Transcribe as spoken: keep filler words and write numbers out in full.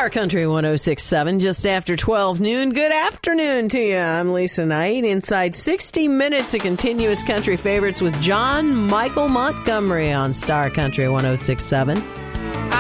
Star Country one oh six point seven, just after twelve noon. Good afternoon to you. I'm Lisa Knight. Inside sixty minutes of continuous country favorites with John Michael Montgomery on Star Country one oh six point seven.